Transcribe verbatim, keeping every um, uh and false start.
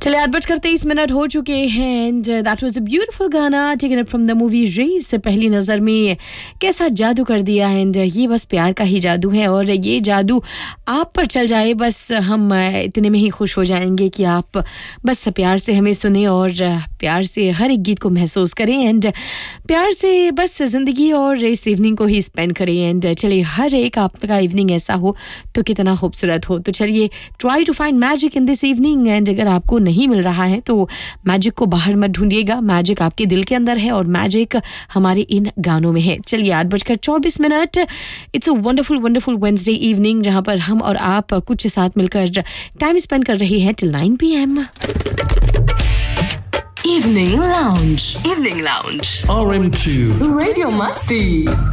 चलिए आठ बजकर तेईस मिनट हो चुके हैं and that was a beautiful गाना taken up from the movie race. पहली नज़र में कैसा जादू कर दिया एंड ये बस प्यार का ही जादू है और ये जादू आप पर चल जाए बस हम इतने में ही खुश हो जाएंगे कि आप बस प्यार से हमें सुने और प्यार से हर एक गीत को महसूस करें एंड प्यार से बस ज़िंदगी और इस इवनिंग को ही स्पेंड करें एंड चलिए हर एक आपका इवनिंग ऐसा हो तो कितना खूबसूरत हो। तो चलिए try to find magic in this evening and अगर आपको नहीं मिल रहा है तो मैजिक को बाहर मत ढूंढिएगा, मैजिक आपके दिल के अंदर है और मैजिक हमारे इन गानों में है। चलिए आठ बजकर चौबीस minute it's a wonderful wonderful Wednesday evening जहां पर हम और आप कुछ साथ मिलकर टाइम स्पेंड कर रहे हैं till nine P M. Evening Lounge. Evening Lounge. R M two. Radio Masti.